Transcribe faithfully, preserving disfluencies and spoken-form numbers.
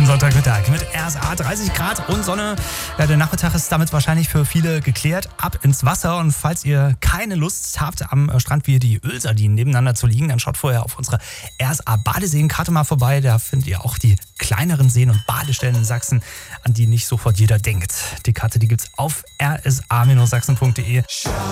schönen Sonntagmittag mit R S A, dreißig Grad und Sonne. Ja, der Nachmittag ist damit wahrscheinlich für viele geklärt. Ab ins Wasser, und falls ihr keine Lust habt, am Strand wie die Ölsardinen nebeneinander zu liegen, dann schaut vorher auf unserer R S A Badeseenkarte mal vorbei. Da findet ihr auch die kleineren Seen und Badestellen in Sachsen, an die nicht sofort jeder denkt. Die Karte, die gibt's auf r s a Bindestrich sachsen punkt de.